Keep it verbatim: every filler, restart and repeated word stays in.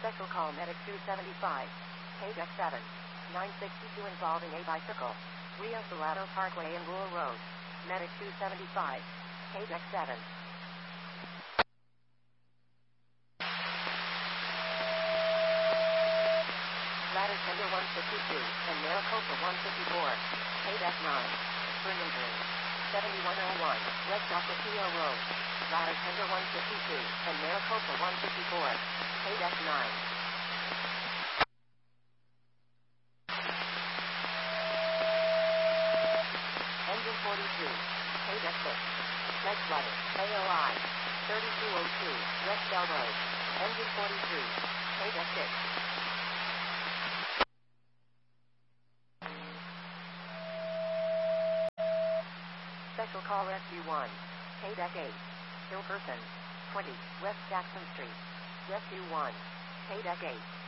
Special call Medic two seventy-five. K-Deck seven. nine sixty-two involving a bicycle. Rio Salado Parkway and Rural Road. Medic two seventy-five. K-Deck seven. Ladder Tender one fifty-two and Maricopa one fifty-four. K-Deck nine. Spring injury. seventy-one oh one. West Ocotillo Road. Ladder Tender one fifty-two and Maricopa one fifty-four. K-Deck nine. Engine forty-two. K-Deck six. Med flooding. A O I. thirty-two oh two. West Bell Road. Engine forty-three. K-Deck six. Special call Rescue one. K-Deck eight. Hill Person. twenty. West Jackson Street. Rescue one. K-Deck eight.